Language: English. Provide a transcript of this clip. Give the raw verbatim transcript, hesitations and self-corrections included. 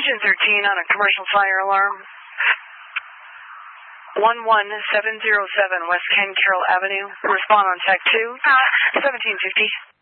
Engine thirteen on a commercial fire alarm. one one seven zero seven West Ken Carroll Avenue. Respond on tech two, seventeen fifty.